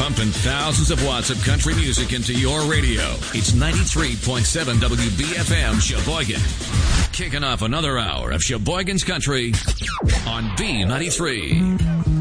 Pumping thousands of watts of country music into your radio. It's 93.7 WBFM Sheboygan. Kicking off another hour of Sheboygan's Country on B93.